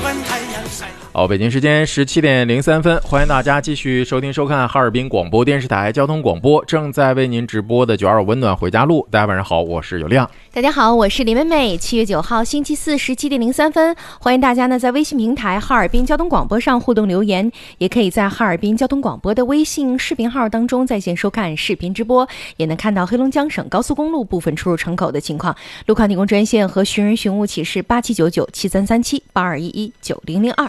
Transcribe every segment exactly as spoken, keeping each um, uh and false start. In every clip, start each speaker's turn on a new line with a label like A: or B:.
A: 好，北京时间十七点零三分，欢迎大家继续收听收看哈尔滨广播电视台交通广播正在为您直播的九二温暖回家路。大家晚上好，我是有亮。
B: 大家好，我是李美美。七月九号星期四十七点零三分，欢迎大家呢在微信平台哈尔滨交通广播上互动留言，也可以在哈尔滨交通广播的微信视频号当中在线收看视频直播，也能看到黑龙江省高速公路部分出入城口的情况。路况提供专线和寻人寻物启事八七九九七三三七八二一一九零零二。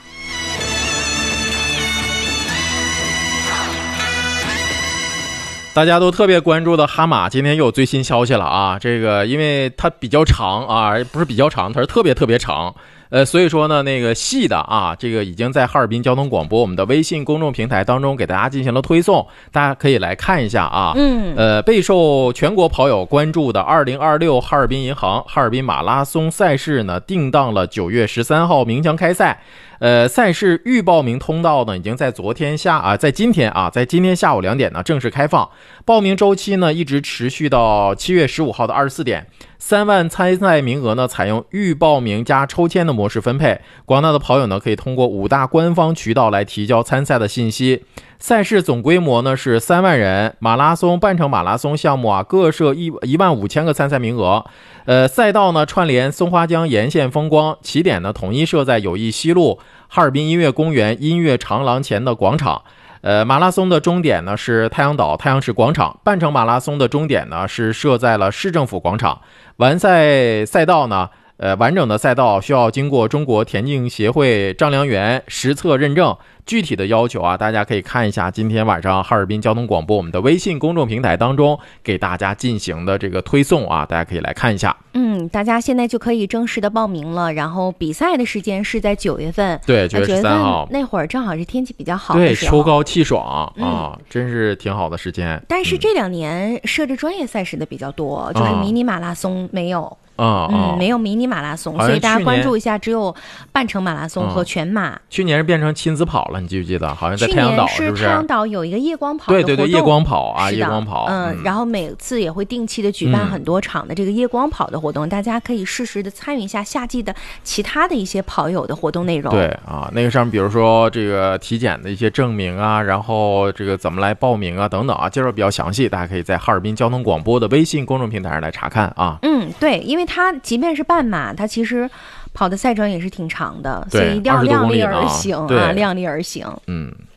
A: 大家都特别关注的哈马今天又有最新消息了啊！这个因为它比较长啊，不是比较长，它是特别特别长。呃，所以说呢，那个细的啊，这个已经在哈尔滨交通广播我们的微信公众平台当中给大家进行了推送，大家可以来看一下啊。嗯，呃，备受全国跑友关注的二零二六哈尔滨银行哈尔滨马拉松赛事呢，定档了九月十三号鸣枪开赛。呃，赛事预报名通道呢，已经在昨天下啊，在今天啊，在今天下午两点呢正式开放。报名周期呢一直持续到七月十五号的二十四点。三万参赛名额呢，采用预报名加抽签的模式分配。广大的跑友呢，可以通过五大官方渠道来提交参赛的信息。赛事总规模呢是三万人，马拉松、半程马拉松项目啊，各设一一万五千个参赛名额。呃，赛道呢串联松花江沿线风光，起点呢统一设在友谊西路哈尔滨音乐公园音乐长廊前的广场。呃，马拉松的终点呢是太阳岛太阳市广场，半程马拉松的终点呢是设在了市政府广场。完赛赛道呢，呃，完整的赛道需要经过中国田径协会丈量员实测认证。具体的要求啊，大家可以看一下今天晚上哈尔滨交通广播我们的微信公众平台当中给大家进行的这个推送啊，大家可以来看一下。
B: 嗯，大家现在就可以正式的报名了，然后比赛的时间是在九月份，
A: 对，九月十三号
B: 那会儿正好是天气比较好的时候，
A: 对，秋高气爽、嗯、啊，真是挺好的时间。
B: 但是这两年设置专业赛事的比较多、嗯、就是迷你马拉松没有。
A: 嗯
B: 嗯，没有迷你马拉松，所以大家关注一下，只有半程马拉松和全马。
A: 嗯、去年是变成亲子跑了，你记不记得？好像在太阳岛，是不是？
B: 太阳岛有一个夜光跑的活动，
A: 对对对，夜光跑啊，夜光跑。
B: 嗯，然后每次也会定期的举办很多场的这个夜光跑的活动，嗯、大家可以适时的参与一下夏季的其他的一些跑友的活动内容。
A: 对啊，那个上面比如说这个体检的一些证明啊，然后这个怎么来报名啊等等啊，介绍比较详细，大家可以在哈尔滨交通广播的微信公众平台上来查看啊。
B: 嗯，对，因为它即便是半马，它其实跑的赛程也是挺长的，所以一定要量力而行啊，量力而行。
A: 嗯。